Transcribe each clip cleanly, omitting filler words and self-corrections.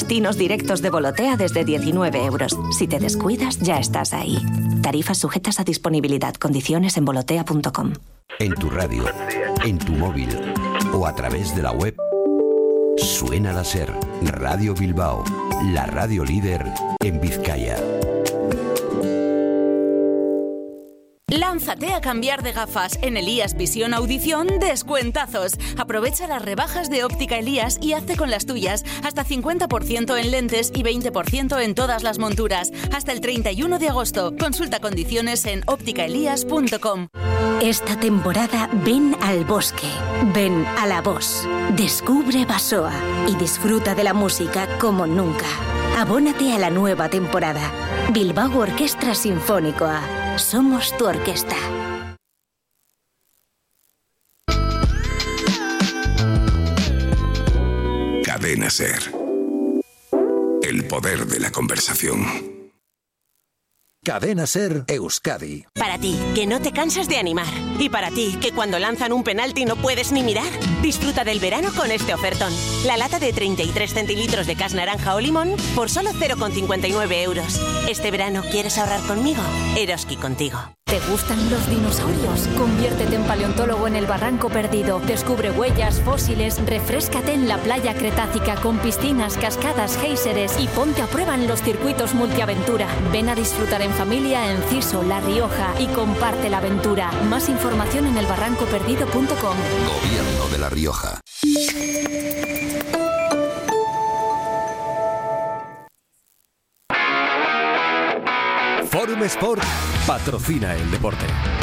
destinos directos de Volotea desde 19 euros. Si te descuidas, ya estás ahí. Tarifas sujetas a disponibilidad. Condiciones en volotea.com. En tu radio, en tu móvil o a través de la web. Suena la SER, Radio Bilbao, la radio líder en Vizcaya. Lánzate a cambiar de gafas. En Elías Visión Audición, descuentazos. Aprovecha las rebajas de Óptica Elías y hazte con las tuyas. Hasta 50% en lentes y 20% en todas las monturas. Hasta el 31 de agosto. Consulta condiciones en ópticaelías.com. Esta temporada ven al bosque, ven a la Voz. Descubre Basoa y disfruta de la música como nunca. Abónate a la nueva temporada. Bilbao Orquestra Sinfónicoa. Somos tu orquesta. Cadena SER. El poder de la conversación. Cadena SER Euskadi. Para ti, que no te cansas de animar. Y para ti, que cuando lanzan un penalti no puedes ni mirar. Disfruta del verano con este ofertón. La lata de 33 centilitros de Cas naranja o limón por solo 0,59 euros. Este verano, ¿quieres ahorrar conmigo? Eroski contigo. ¿Te gustan los dinosaurios? Conviértete en paleontólogo en el Barranco Perdido. Descubre huellas, fósiles, refréscate en la playa cretácica con piscinas, cascadas, géiseres y ponte a prueba en los circuitos multiaventura. Ven a disfrutar en familia en Ciso, La Rioja y comparte la aventura. Más información en elbarrancoperdido.com. Gobierno de La Rioja. Forum Sport patrocina el deporte.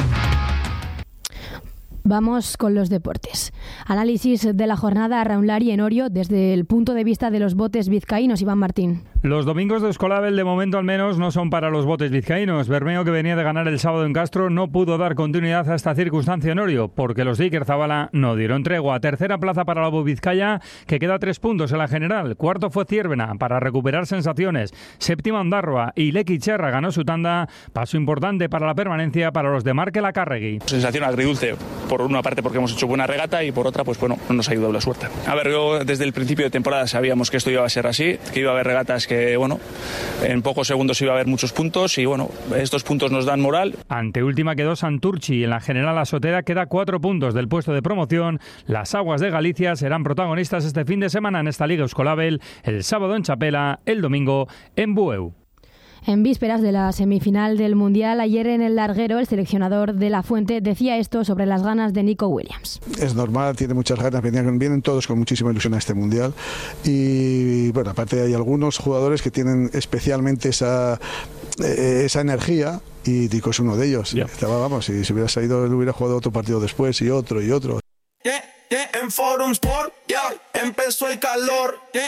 Vamos con los deportes. Análisis de la jornada Raunlari en Orio desde el punto de vista de los botes vizcaínos. Iván Martín. Los domingos de Euskolabel de momento al menos no son para los botes vizcaínos. Bermeo, que venía de ganar el sábado en Castro, no pudo dar continuidad a esta circunstancia en Orio porque los de Iker Zabala no dieron tregua. Tercera plaza para Lobo Vizcaya, que queda 3 puntos en la general. Cuarto fue Ciervena para recuperar sensaciones. Séptima Ondarroa y Lequi Cherra ganó su tanda. Paso importante para la permanencia para los de Marque Lacarregui. Sensación agridulce. Por una parte porque hemos hecho buena regata y por otra, pues bueno, no nos ha ayudado la suerte. A ver, yo desde el principio de temporada sabíamos que esto iba a ser así, que iba a haber regatas que, bueno, en pocos segundos iba a haber muchos puntos y, bueno, estos puntos nos dan moral. Anteúltima quedó Santurchi. En la general Azotera queda 4 puntos del puesto de promoción. Las Aguas de Galicia serán protagonistas este fin de semana en esta Liga Euskolabel, el sábado en Chapela, el domingo en Bueu. En vísperas de la semifinal del Mundial, ayer en el larguero, el seleccionador de La Fuente decía esto sobre las ganas de Nico Williams. Es normal, tiene muchas ganas, vienen todos con muchísima ilusión a este Mundial y bueno, aparte hay algunos jugadores que tienen especialmente esa energía y Nico es uno de ellos. Yeah. Vamos, si se hubiera salido, él hubiera jugado otro partido después y otro. En Forum Sport, empezó el calor.